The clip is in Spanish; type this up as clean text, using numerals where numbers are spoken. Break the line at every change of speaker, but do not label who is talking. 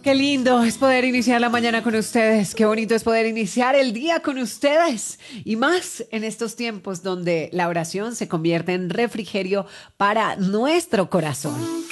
Qué lindo es poder iniciar la mañana con ustedes, qué bonito es poder iniciar el día con ustedes y más en estos tiempos donde la oración se convierte en refrigerio para nuestro corazón.